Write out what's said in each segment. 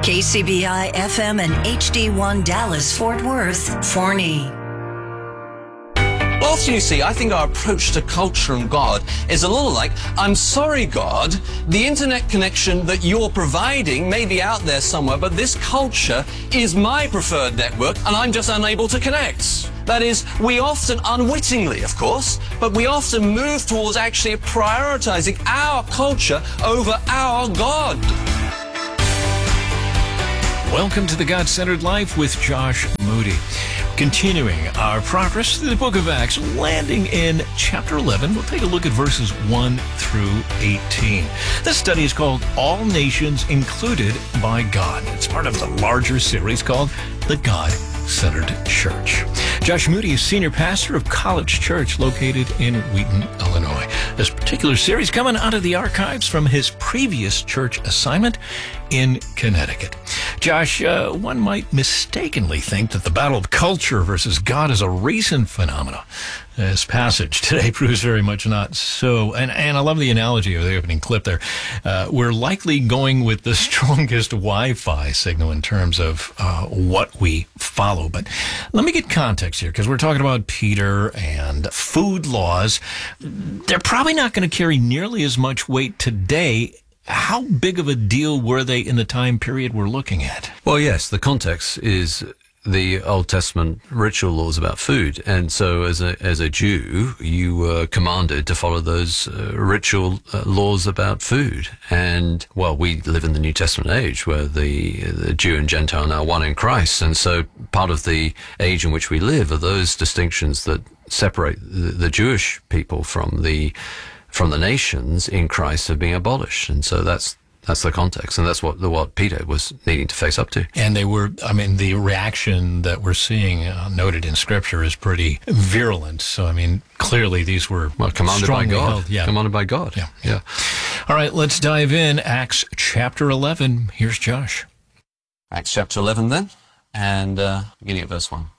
KCBI FM and HD1 Dallas, Fort Worth, Forney. Often, you see, I think our approach to culture and God is a little like, I'm sorry, God, the internet connection that you're providing may be out there somewhere, but this culture is my preferred network and I'm just unable to connect. That is, we often, unwittingly, of course, but we often move towards actually prioritizing our culture over our God. Welcome to the God-Centered Life with Josh Moody. Continuing our progress through the book of Acts, landing in chapter 11, we'll take a look at verses 1 through 18. This study is called All Nations Included by God. It's part of the larger series called The God-Centered Church. Josh Moody is senior pastor of College Church located in Wheaton, Illinois. This particular series coming out of the archives from his previous church assignment in Connecticut. Josh, one might mistakenly think that the battle of culture versus God is a recent phenomenon. This passage today proves very much not so. And I love the analogy of the opening clip there. We're likely going with the strongest Wi-Fi signal in terms of what we follow. But let me get context here, because we're talking about Peter and food laws. They're probably not going to carry nearly as much weight today. How big of a deal were they in the time period we're looking at? Well, yes, the context is the Old Testament ritual laws about food. And so as a Jew, you were commanded to follow those ritual laws about food. And, well, we live in the New Testament age where the Jew and Gentile are now one in Christ. And so part of the age in which we live are those distinctions that separate the Jewish people from the nations in Christ have been abolished. And so that's the context, and that's what Peter was needing to face up to. And the reaction that we're seeing noted in Scripture is pretty virulent. So, clearly these were commanded by God. Held. Yeah. Commanded by God. Yeah. All right, let's dive in. Acts chapter 11. Here's Josh. Acts chapter 11 then, and beginning at verse 1.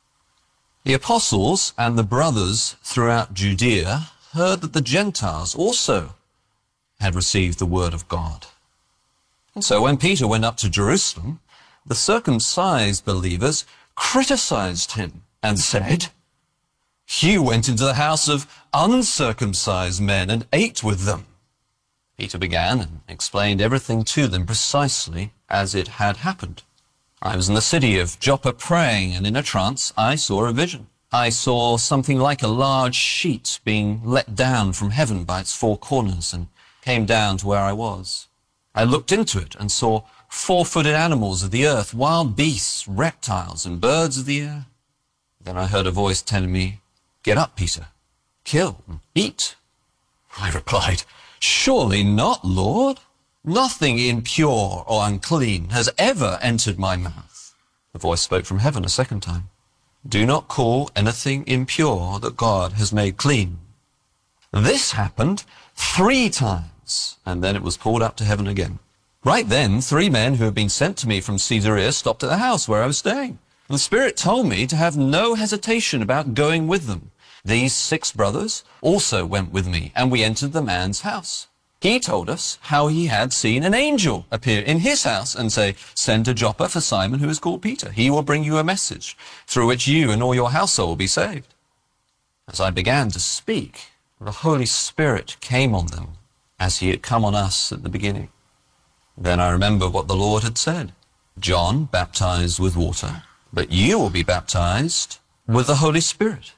The apostles and the brothers throughout Judea heard that the Gentiles also had received the word of God. And so when Peter went up to Jerusalem, the circumcised believers criticized him and said, "You went into the house of uncircumcised men and ate with them." Peter began and explained everything to them precisely as it had happened. "I was in the city of Joppa praying, and in a trance I saw a vision. I saw something like a large sheet being let down from heaven by its four corners and came down to where I was. I looked into it and saw four-footed animals of the earth, wild beasts, reptiles, and birds of the air. Then I heard a voice telling me, 'Get up, Peter, kill and eat.' I replied, 'Surely not, Lord. Nothing impure or unclean has ever entered my mouth.' The voice spoke from heaven a second time, 'Do not call anything impure that God has made clean.' This happened 3 times, and then it was pulled up to heaven again. Right then, 3 men who had been sent to me from Caesarea stopped at the house where I was staying. The Spirit told me to have no hesitation about going with them. These 6 brothers also went with me, and we entered the man's house. He told us how he had seen an angel appear in his house and say, 'Send to Joppa for Simon, who is called Peter. He will bring you a message through which you and all your household will be saved.' As I began to speak, the Holy Spirit came on them, as he had come on us at the beginning. Then I remember what the Lord had said. 'John baptized with water, but you will be baptized with the Holy Spirit.'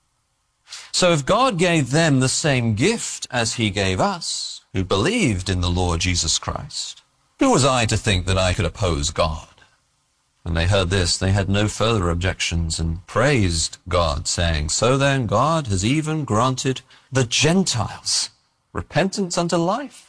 So if God gave them the same gift as he gave us, who believed in the Lord Jesus Christ, who was I to think that I could oppose God?" When they heard this, they had no further objections and praised God, saying, "So then God has even granted the Gentiles repentance unto life."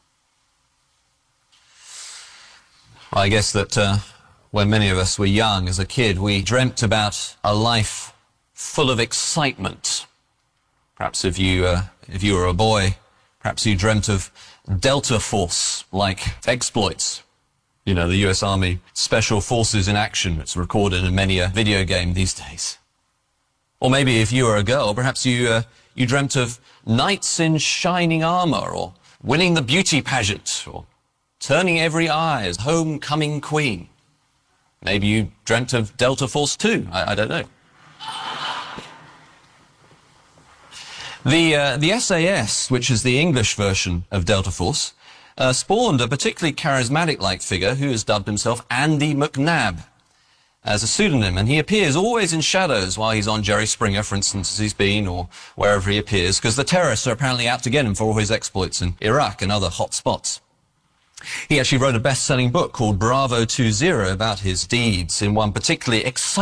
I guess that when many of us were young as a kid, we dreamt about a life full of excitement. Perhaps if you were a boy, perhaps you dreamt of Delta Force-like exploits. You know, the US Army Special Forces in action. It's recorded in many a video game these days. Or maybe if you were a girl, perhaps you dreamt of knights in shining armor, or winning the beauty pageant, or turning every eye as homecoming queen. Maybe you dreamt of Delta Force 2, I don't know. The SAS, which is the English version of Delta Force, spawned a particularly charismatic-like figure who has dubbed himself Andy McNab as a pseudonym, and he appears always in shadows while he's on Jerry Springer, for instance, as he's been, or wherever he appears, because the terrorists are apparently out to get him for all his exploits in Iraq and other hot spots. He actually wrote a best-selling book called Bravo 20 about his deeds in one particularly exciting